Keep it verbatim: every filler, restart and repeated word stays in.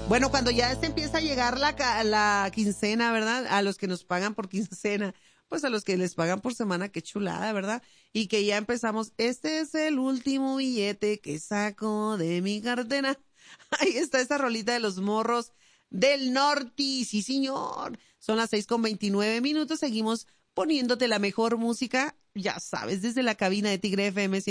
Bueno, cuando ya se empieza a llegar la, ca- la quincena, ¿verdad? A los que nos pagan por quincena, pues a los que les pagan por semana, qué chulada, ¿verdad? Y que ya empezamos, este es el último billete que saco de mi cartera. Ahí está esa rolita de los morros del norte, sí señor. Son las seis con veintinueve minutos, seguimos poniéndote la mejor música, ya sabes, desde la cabina de Tigre F M